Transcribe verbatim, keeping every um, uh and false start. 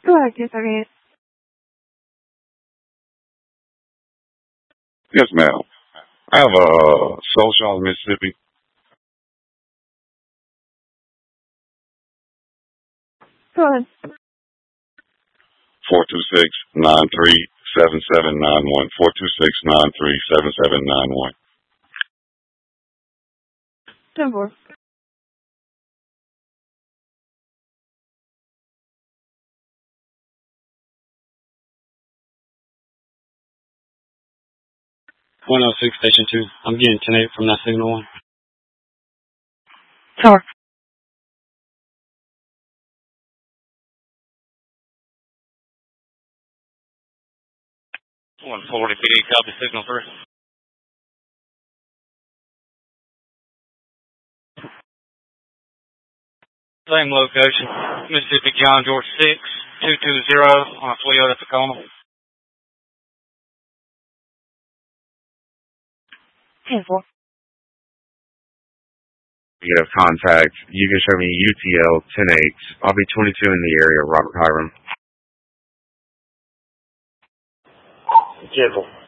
Go ahead, two thirty-eight. Yes, ma'am. I have a Soul Charles, Mississippi. Go ahead. Four two six nine three seven seven nine one. Four two six nine three seven seven nine one. ten four. one oh six Station two. I'm getting ten eight from that signal one. Tower. one forty P D, copy signal three. Same location, Mississippi John George six, two two zero on a Toyota Tacoma. ten four. You have contact. You can show me U T L ten eight. I'll be twenty-two in the area, Robert Hiram. Gentle.